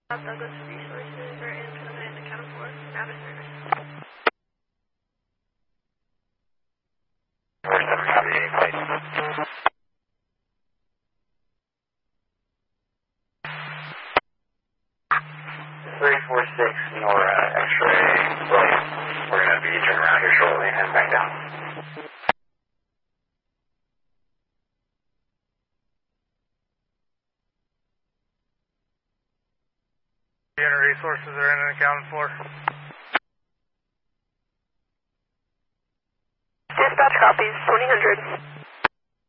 Douglas resources are in and accounted for. Nav is service. 346 Nora X-ray William. We're going to be turning around here shortly and heading back down. Unit resources are in and accounted for. Dispatch copies, 2000.